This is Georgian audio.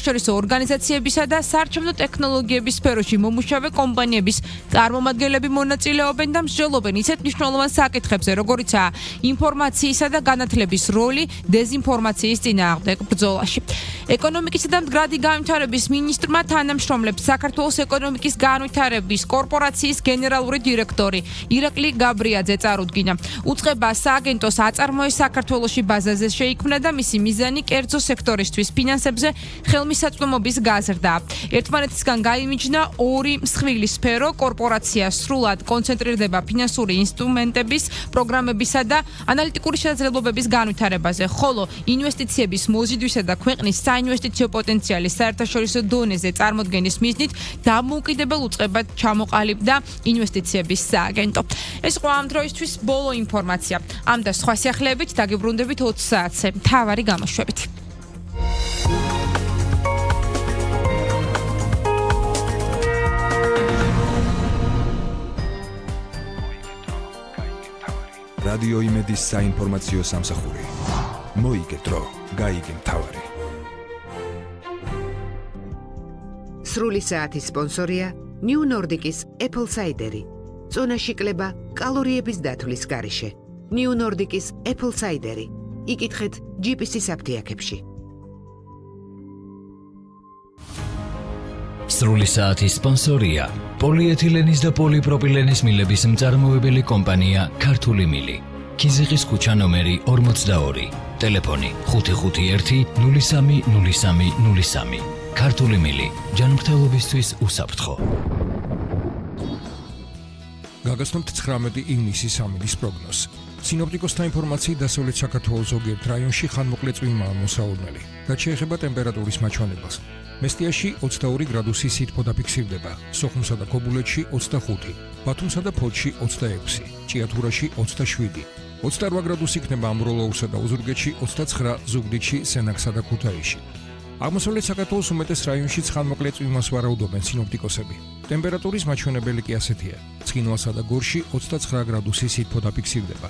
საერთაშორისო ორგანიზაციებისა და საარჩევნო ტექნოლოგიების სფეროში მომუშავე კომპანიების წარმომადგენლები მონაწილეობენ და მსჯელობენ ისეთ მნიშვნელოვან საკითხებზე, როგორიცაა ინფორმაციისა და განათლების როლი დეზინფორმაციის წინააღმდეგ ბრძოლაში. ეკონომიკისა და მდგრადი განვითარების მინისტრმა თანამშრომლებს საქართველოს ეკონომიკის განვითარების კორპორაციის გენერალური დირექტორი ირაკლი გაბრიაძე წარუდგინა. უწყება სააგენტოს აწარმოეს საქართველოში ბაზაზე შეიქმნა და მისი მიზანი კერძო სექტორისთვის ფინანსებზე ხელმისაწვდომობის გაზრდა. ერთმანეთისგან გაიმიჯნა ორი მსხვილი სფერო, კორპორაცია სრულად კონცენტრირდება ფინანსური ინსტრუმენტების, პროგრამებისა და ანალიტიკური შესაძლებლობების განვითარებაზე, ხოლო ინვესტიციების მოზიდვისა და ქვეყნის საინვესტიციო პოტენციალის საერთაშორისო დონეზე წარმოდგენის მიზნით დამოუკიდებელ უწყებად ჩამოყალიბდა ინვესტიციების სააგენტო. ეს იყო ამ დროისთვის ბოლო ინფორმაცია. ამ და სხვა სიახლეებით დაგიბრუნდებით 20 საათზე. მთავარი გამოშვებით. რადიო იმედის საინფორმაციო სამსახური. მოიგე დრო, გაიგე მთავარი. სრული საათის სპონსორია New Nordic-ის Apple Cider-ი. წონაში კლება კალორიების დათვლის გარეშე. New Nordic-ის Apple Cider-ი. იკითხეთ GPS-ის აფთიაქებში. სრული საათის სპონსორია პოლიეთილენის და პოლიპროპილენის მილების მწარმოებელი კომპანია ქართული მილი. ქიზიყის ქუჩა ნომერი 42. ტელეფონი 551 03 03 03. ქართული მილი ჯანმრთელობისთვის უსაფრთხო. გაგაცნობთ 19 ივნისის ამინდის პროგნოზს. სინოპტიკოსთა ინფორმაციით დასავლეთ საქართველოს ზოგიერთ რაიონში ხანმოკლე წვიმაა მოსაურნელი. რაც შეეხება ტემპერატურის მაჩვენებას. მესტიაში 22 გრადუსი სითბო დაფიქსირდება, სოხუმსა და ქობულეთში 25, ბათუმსა და ფოთში 26, ჭიათურაში 27, 28 გრადუსი იქნება ამბროლოუსა და ოზურგეთში 29, ზუგდიდში, სენაკსა და ქუთაისში. აღმოსავლეთ საქართველოს უმეტეს რაიონში ხანმოკლე წვიმას ვარაუდობენ სინოპტიკოსები. ტემპერატურის მაჩვენებელი კი ასეთია: ცხინვალსა და გორში 29 გრადუსი სითბო დაფიქსირდება,